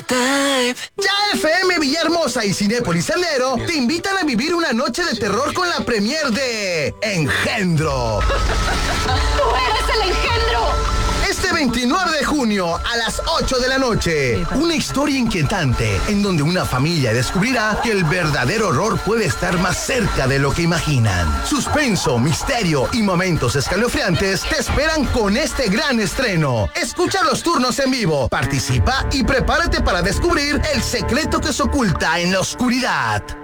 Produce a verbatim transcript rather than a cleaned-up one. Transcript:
type. Ya F M Villahermosa y Cinépolis Sendero te invitan a vivir una noche de terror con la premier de Engendro. ¡Tú eres el engendro! Este veintinueve de junio a las ocho de la noche, una historia inquietante en donde una familia descubrirá que el verdadero horror puede estar más cerca de lo que imaginan. Suspenso, misterio y momentos escalofriantes te esperan con este gran estreno. Escucha los turnos en vivo, participa y prepárate para descubrir el secreto que se oculta en la oscuridad.